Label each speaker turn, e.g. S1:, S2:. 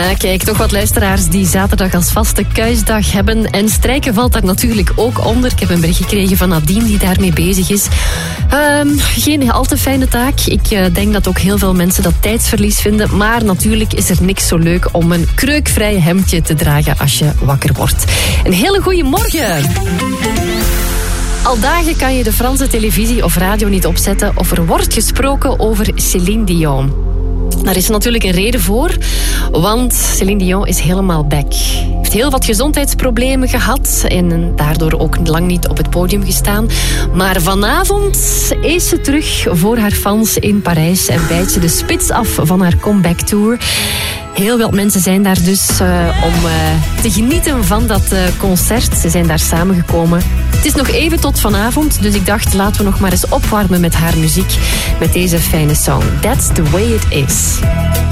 S1: Kijk, toch wat luisteraars die zaterdag als vaste kuisdag hebben. En strijken valt daar natuurlijk ook onder. Ik heb een bericht gekregen van Nadine die daarmee bezig is. Geen al te fijne taak. Ik denk dat ook heel veel mensen dat tijdsverlies vinden. Maar natuurlijk is er niks zo leuk om een kreukvrij hemdje te dragen als je wakker wordt. Een hele goede morgen. Al dagen kan je de Franse televisie of radio niet opzetten of er wordt gesproken over Céline Dion. Daar is natuurlijk een reden voor, want Céline Dion is helemaal back. Heeft heel wat gezondheidsproblemen gehad en daardoor ook lang niet op het podium gestaan. Maar vanavond is ze terug voor haar fans in Parijs en bijt ze de spits af van haar comeback tour. Heel veel mensen zijn daar dus om te genieten van dat concert. Ze zijn daar samengekomen. Het is nog even tot vanavond, dus ik dacht laten we nog maar eens opwarmen met haar muziek. Met deze fijne song. That's the way it is.